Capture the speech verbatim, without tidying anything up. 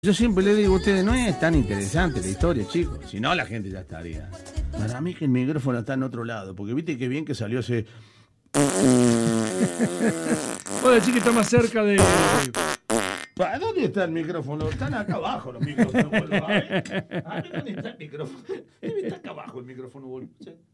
Yo siempre le digo a ustedes, no es tan interesante la historia, chicos. Si no, la gente ya estaría. Para mí que el micrófono está en otro lado, porque viste que bien que salió ese... Bueno, el chiqui está más cerca de... ¿Para dónde está el micrófono? Están acá abajo los micrófonos, boludo. A ver, a ver dónde está el micrófono. Debe estar acá abajo el micrófono, boludo.